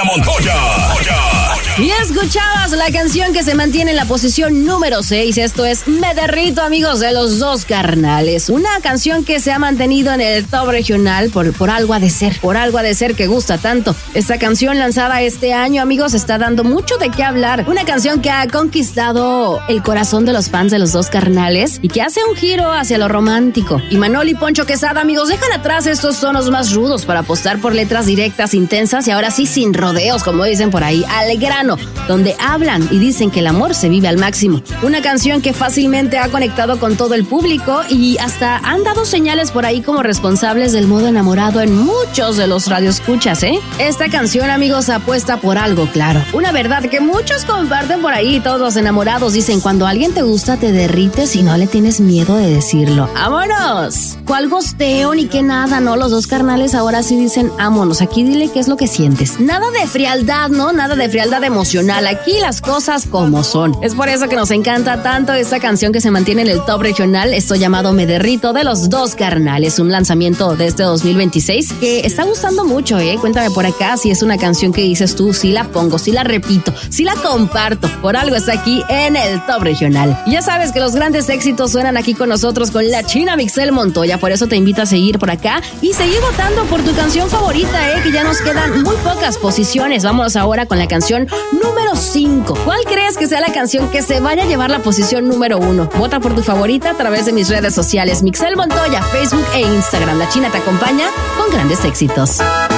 China Montoya. Y escuchabas la canción que se mantiene en la posición número 6. Esto es Me Derrito, amigos, de Los Dos Carnales. Una canción que se ha mantenido en el top regional por algo ha de ser que gusta tanto. Esta canción lanzada este año, amigos, está dando mucho de qué hablar. Una canción que ha conquistado el corazón de los fans de Los Dos Carnales y que hace un giro hacia lo romántico. Y Manol y Poncho Quesada, amigos, dejan atrás estos tonos más rudos para apostar por letras directas, intensas y ahora sí sin rodeos, como dicen por ahí, al grano, donde hablan y dicen que el amor se vive al máximo. Una canción que fácilmente ha conectado con todo el público y hasta han dado señales por ahí como responsables del modo enamorado en muchos de los radioescuchas, ¿eh? Esta canción, amigos, apuesta por algo claro. Una verdad que muchos comparten por ahí. Todos los enamorados dicen: cuando alguien te gusta te derrites y no le tienes miedo de decirlo. ¡Vámonos! ¿Cuál gosteo ni qué nada, no? Los Dos Carnales ahora sí dicen: vámonos, aquí dile qué es lo que sientes. Nada de frialdad, ¿no? Nada de frialdad emocional. Aquí las cosas como son. Es por eso que nos encanta tanto esta canción que se mantiene en el top regional. Esto llamado Me Derrito, de Los Dos Carnales. Un lanzamiento de este 2026 que está gustando mucho, ¿eh? Cuéntame por acá si es una canción que dices tú: sí la pongo, sí la repito, sí la comparto. Por algo está aquí en el top regional. Y ya sabes que los grandes éxitos suenan aquí con nosotros con la China Mixel Montoya. Por eso te invito a seguir por acá y seguir votando por tu canción favorita, que ya nos quedan muy pocas posiciones. Vamos ahora con la canción número 5. ¿Cuál crees que sea la canción que se vaya a llevar la posición número 1? Vota por tu favorita a través de mis redes sociales, Mixel Montoya, Facebook e Instagram. La China te acompaña con grandes éxitos.